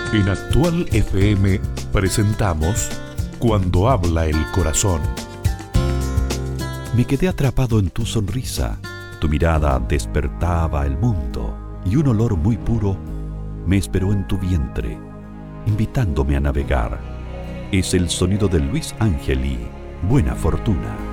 En Actual FM presentamos Cuando habla el corazón. Me quedé atrapado en tu sonrisa. Tu mirada despertaba el mundo y un olor muy puro me esperó en tu vientre, invitándome a navegar. Es el sonido de Luis Ángel y Buena Fortuna.